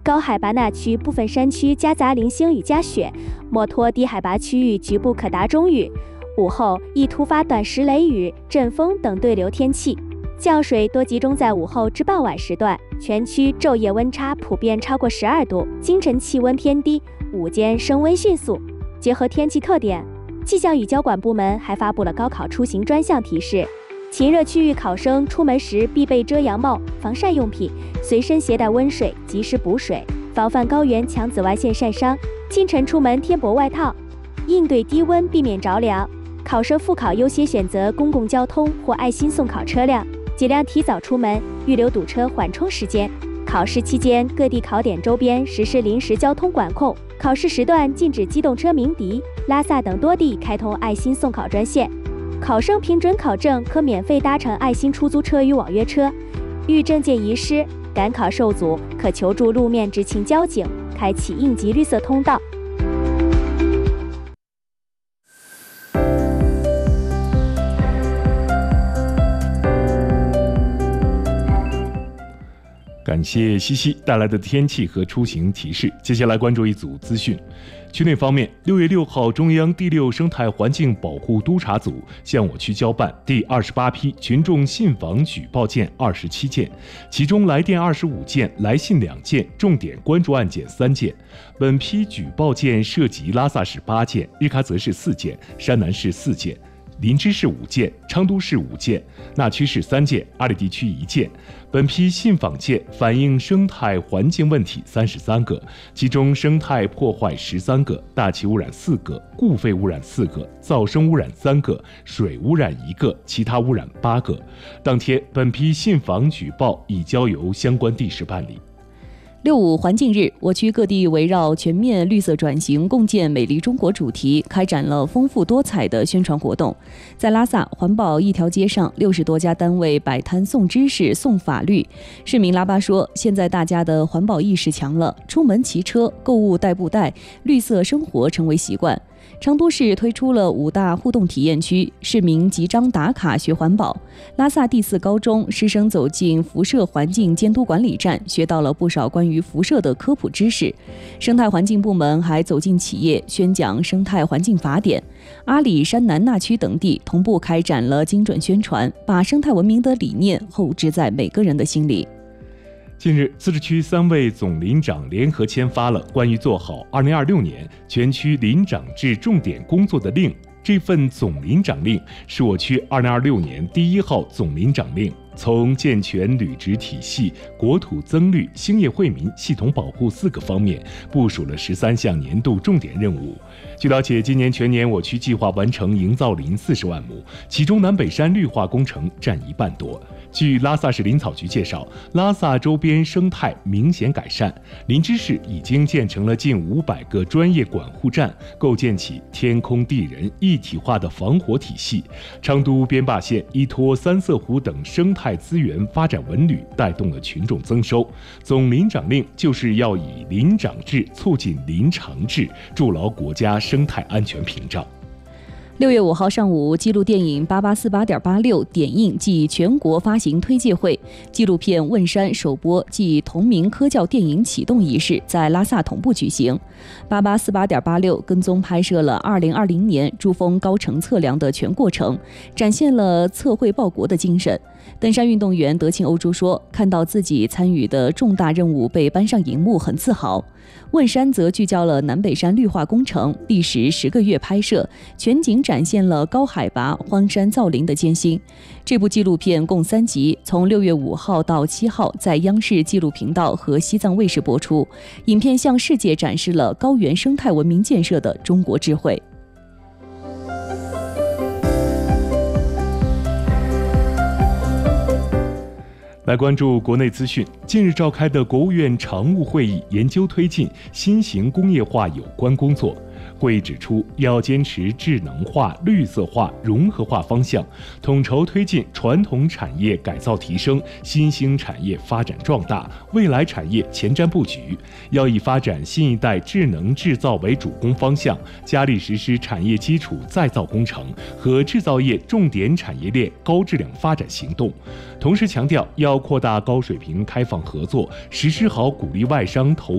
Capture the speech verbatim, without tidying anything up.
高海拔那区部分山区夹杂零星雨夹雪，墨脱低海拔区域局部可达中雨，午后易突发短时雷雨、阵风等对流天气。降水多集中在午后至傍晚时段，全区昼夜温差普遍超过十二度，清晨气温偏低，午间升温迅速。结合天气特点，气象与交管部门还发布了高考出行专项提示。晴热区域考生出门时必备遮阳帽、防晒用品，随身携带温水，及时补水，防范高原强紫外线晒伤。清晨出门贴薄外套，应对低温，避免着凉。考生复考优先选择公共交通或爱心送考车辆，尽量提早出门，预留堵车缓冲时间。考试期间，各地考点周边实施临时交通管控，考试时段禁止机动车鸣笛。拉萨等多地开通爱心送考专线。考生凭准考证可免费搭乘爱心出租车与网约车，遇证件遗失、赶考受阻，可求助路面执勤交警，开启应急绿色通道。 感谢西西带来的天气和出行提示。接下来关注一组资讯。区内方面，六月六号，中央第六生态环境保护督察组向我区交办第二十八批群众信访举报件二十七件，其中来电二十五件，来信两件，重点关注案件三件。本批举报件涉及拉萨市八件，日喀则市四件，山南市四件，林芝市五件，昌都市五件，纳曲市三件，阿里地区一件。本批信访件反映生态环境问题三十三个，其中生态破坏十三个，大气污染四个，固废污染四个，噪声污染三个，水污染一个，其他污染八个。当天，本批信访举报已交由相关地市办理。 六五环境日，我区各地围绕全面绿色转型、共建美丽中国主题，开展了丰富多彩的宣传活动。在拉萨环保一条街上，六十多家单位摆摊送知识、送法律。市民拉巴说，现在大家的环保意识强了，出门骑车、购物带布袋，绿色生活成为习惯。昌都市推出了五大互动体验区，市民集章打卡学环保。拉萨第四高中师生走进辐射环境监督管理站，学到了不少关于辐射的科普知识。生态环境部门还走进企业，宣讲生态环境法典。阿里山南那区等地同步开展了精准宣传，把生态文明的理念厚植在每个人的心里。 近日，自治区三位总林长联合签发了关于做好二零二六年全区林长制重点工作的令。这份总林长令是我区二零二六年第一号总林长令，从健全履职体系、国土增绿、兴业惠民、系统保护四个方面部署了十三项年度重点任务。据了解，今年全年我区计划完成营造林四十万亩，其中南北山绿化工程占一半多。据拉萨市林草局介绍，拉萨周边生态明显改善，林芝市已经建成了近五百个专业管护站，构建起天空地人一体化的防火体系。昌都边坝县依托三色湖等生态资源发展文旅，带动了群众增收。总林长令就是要以林长制促进林长制，筑牢国家生态安全屏障。 六月五号上午，纪录电影八八四八点八六点映暨全国发行推介会，纪录片《问山》首播暨同名科教电影启动仪式在拉萨同步举行。八八四八点八六跟踪拍摄了二零二零年珠峰高程测量的全过程，展现了测绘报国的精神。登山运动员德庆欧珠说，看到自己参与的重大任务被搬上荧幕，很自豪。问山则聚焦了南北山绿化工程，历时十个月拍摄，全景展现了高海拔荒山造林的艰辛。这部纪录片共三集，从六月五号到七号在央视纪录频道和西藏卫视播出。影片向世界展示了高原生态文明建设的中国智慧。 来关注国内资讯。近日召开的国务院常务会议研究推进新型工业化有关工作。会议指出，要坚持智能化、绿色化、融合化方向，统筹推进传统产业改造提升、新兴产业发展壮大、未来产业前瞻布局。要以发展新一代智能制造为主攻方向，加力实施产业基础再造工程和制造业重点产业链高质量发展行动。同时强调，要扩大高水平开放合作，实施好鼓励外商投